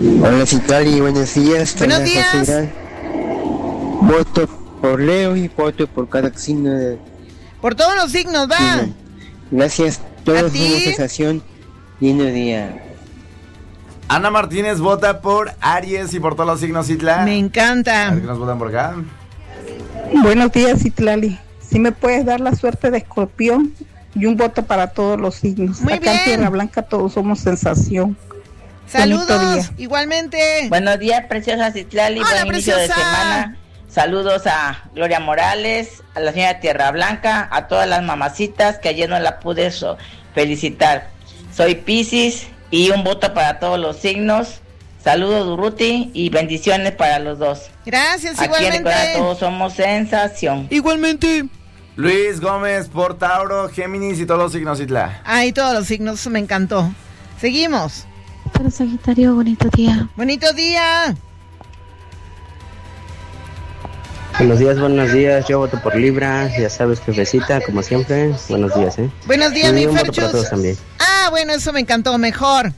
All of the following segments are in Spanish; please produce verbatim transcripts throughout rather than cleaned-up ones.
Hola Citlali, buenos días. Buenos días. Voto por Leo y voto por cada signo de... Por todos los signos, va. Sí, gracias. Todos somos sensación. Lindo día. Ana Martínez vota por Aries y por todos los signos, Citla. Me encanta. A ver qué nos votan por acá. Buenos días, Citlali. Si me puedes dar la suerte de Escorpión y un voto para todos los signos. Muy Acá bien. en Tierra Blanca todos somos sensación. Saludos, igualmente. Buenos días, preciosa Citlali. Hola, Buen inicio de preciosa. semana. Saludos a Gloria Morales, a la señora Tierra Blanca, a todas las mamacitas que ayer no la pude so- felicitar. Soy Piscis y un voto para todos los signos. Saludos, Durruti, y bendiciones para los dos. Gracias, Aquí igualmente. recuerda, todos somos sensación. Igualmente. Luis Gómez por Tauro, Géminis y todos los signos, Citla. Ay, todos los signos, me encantó. Seguimos. Para Sagitario, bonito día. Bonito día. Buenos días, buenos días. Yo voto por Libra. Ya sabes, jefecita, como siempre. Buenos días, ¿eh? Buenos días, Y mi un voto para Ferchus. todos también. Ah, bueno, eso me encantó, mejor.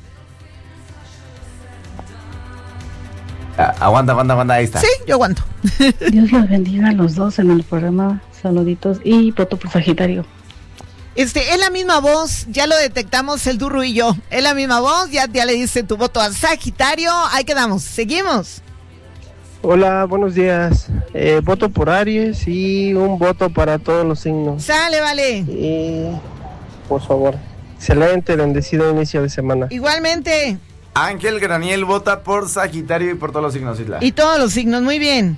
Ah, aguanta, aguanta, aguanta, ahí está. Sí, yo aguanto. Dios los bendiga a los dos en el programa. Saluditos y voto por Sagitario. Este, es la misma voz, ya lo detectamos el Durru y yo. Es la misma voz, ya, ya le diste tu voto a Sagitario. Ahí quedamos, seguimos. Hola, buenos días. Eh, voto por Aries y un voto para todos los signos. Sale, vale. Y, por favor, excelente, bendecido inicio de semana. Igualmente. Ángel Graniel vota por Sagitario y por todos los signos, Citla. Y todos los signos, muy bien.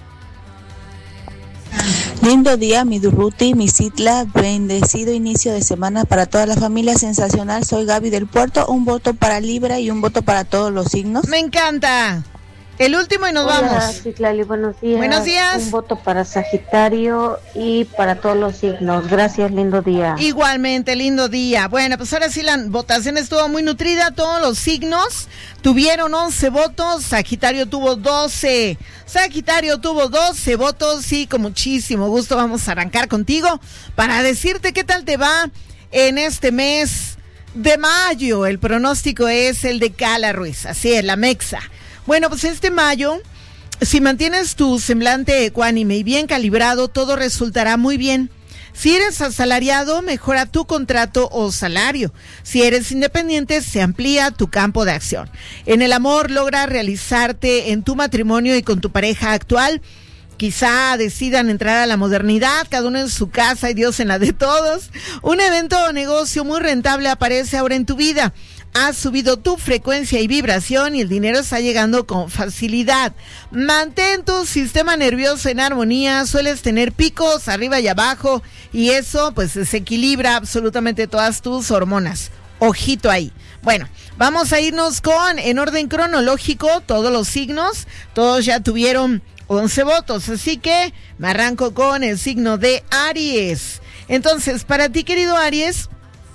Lindo día, mi Durruti, mi Citla, bendecido inicio de semana para toda la familia sensacional. Soy Gaby del Puerto, un voto para Libra y un voto para todos los signos. Me encanta. El último y nos Hola, vamos. Citlali, buenos días. Buenos días. Un voto para Sagitario y para todos los signos. Gracias, lindo día. Igualmente, lindo día. Bueno, pues ahora sí la votación estuvo muy nutrida. Todos los signos tuvieron once votos. Sagitario tuvo doce. Sagitario tuvo doce votos. Y con muchísimo gusto vamos a arrancar contigo para decirte qué tal te va en este mes de mayo. El pronóstico es el de Cala Ruiz. Así es, la Mexa. Bueno, pues este mayo, si mantienes tu semblante ecuánime y bien calibrado, todo resultará muy bien. Si eres asalariado, mejora tu contrato o salario. Si eres independiente, se amplía tu campo de acción. En el amor, logra realizarte en tu matrimonio y con tu pareja actual. Quizá decidan entrar a la modernidad, cada uno en su casa y Dios en la de todos. Un evento o negocio muy rentable aparece ahora en tu vida. Has subido tu frecuencia y vibración y el dinero está llegando con facilidad. Mantén tu sistema nervioso en armonía, sueles tener picos arriba y abajo y eso pues desequilibra absolutamente todas tus hormonas. Ojito ahí. Bueno, vamos a irnos con, en orden cronológico, todos los signos, todos ya tuvieron once votos, así que me arranco con el signo de Aries. Entonces, para ti, querido Aries,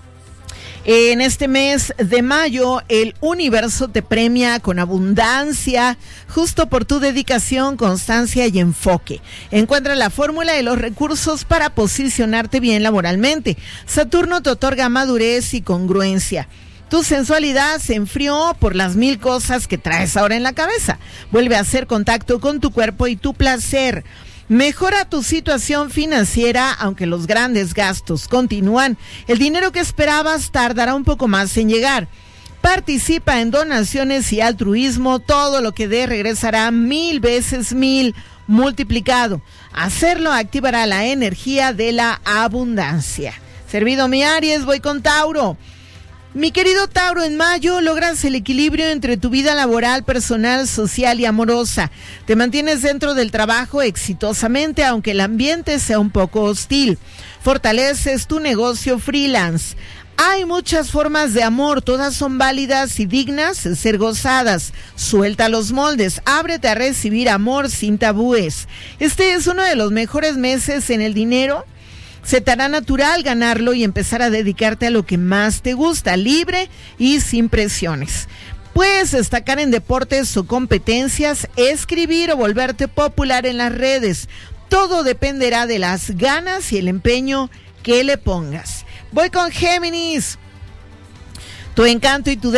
en este mes de mayo, el universo te premia con abundancia, justo por tu dedicación, constancia y enfoque. Encuentra la fórmula de los recursos para posicionarte bien laboralmente. Saturno te otorga madurez y congruencia. Tu sensualidad se enfrió por las mil cosas que traes ahora en la cabeza. Vuelve a hacer contacto con tu cuerpo y tu placer. Mejora tu situación financiera, aunque los grandes gastos continúan. El dinero que esperabas tardará un poco más en llegar. Participa en donaciones y altruismo. Todo lo que dé regresará mil veces mil multiplicado. Hacerlo activará la energía de la abundancia. Servido mi Aries, voy con Tauro. Mi querido Tauro, en mayo logras el equilibrio entre tu vida laboral, personal, social y amorosa. Te mantienes dentro del trabajo exitosamente, aunque el ambiente sea un poco hostil. Fortaleces tu negocio freelance. Hay muchas formas de amor, todas son válidas y dignas de ser gozadas. Suelta los moldes, ábrete a recibir amor sin tabúes. Este es uno de los mejores meses en el dinero. Se te hará natural ganarlo y empezar a dedicarte a lo que más te gusta, libre y sin presiones. Puedes destacar en deportes o competencias, escribir o volverte popular en las redes. Todo dependerá de las ganas y el empeño que le pongas. Voy con Géminis. Tu encanto y tu